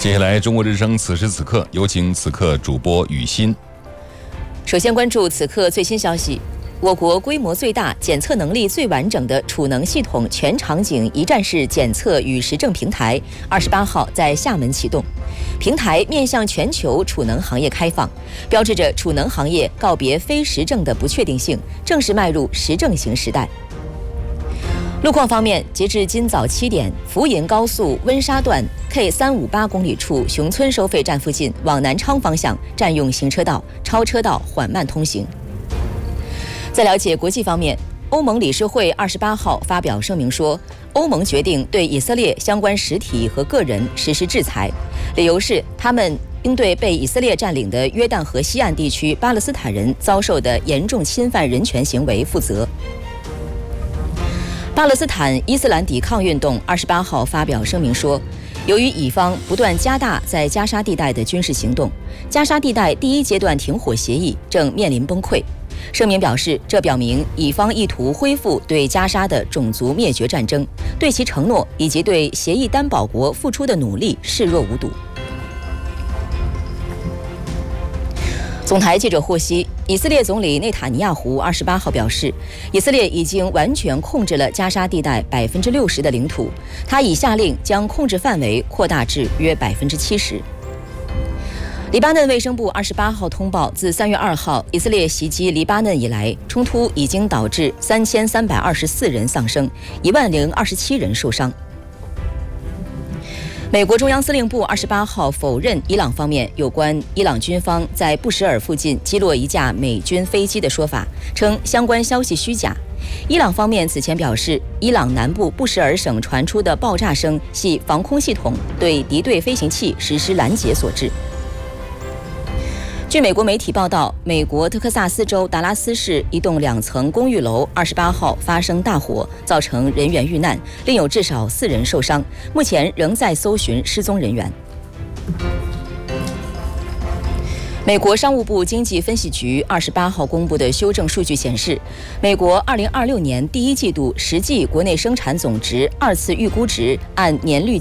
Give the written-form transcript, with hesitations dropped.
接下来，中国之声此时此刻，有请此刻主播雨欣。 首先关注此刻最新消息。我国规模最大、检测能力最完整的储能系统全场景一站式检测与实证平台28号在厦门启动。平台面向全球储能行业开放，标志着储能行业告别非实证的不确定性，正式迈入实证型时代。路况方面，截至今早7点，福银高速温莎段 K358公里处熊村收费站附近往南昌方向占用行车道、超车道缓慢通行。在了解国际方面，欧盟理事会28号发表声明说，欧盟决定对以色列相关实体和个人实施制裁，理由是他们应对被以色列占领的约旦河西岸地区巴勒斯坦人遭受的严重侵犯人权行为负责。巴勒斯坦伊斯兰抵抗运动28号发表声明说，由于以方不断加大在加沙地带的军事行动，加沙地带第1阶段停火协议正面临崩溃。声明表示，这表明以方意图恢复对加沙的种族灭绝战争，对其承诺以及对协议担保国付出的努力视若无睹。总台记者获悉，以色列总理内塔尼亚胡28号表示，以色列已经完全控制了加沙地带60%的领土，他已下令将控制范围扩大至约70%。黎巴嫩卫生部28号通报，自3月2号以色列袭击黎巴嫩以来，冲突已经导致3324人丧生，10027人受伤。美国中央司令部28号否认伊朗方面有关伊朗军方在布什尔附近击落一架美军飞机的说法，称相关消息虚假。伊朗方面此前表示，伊朗南部布什尔省传出的爆炸声系防空系统对敌对飞行器实施拦截所致。据美国媒体报道，美国德克萨斯州达拉斯市一栋2层公寓楼28号发生大火，造成人员遇难，另有至少4人受伤，目前仍在搜寻失踪人员。美国商务部经济分析局28号公布的修正数据显示，美国2026年第1季度实际国内生产总值2次预估值按年率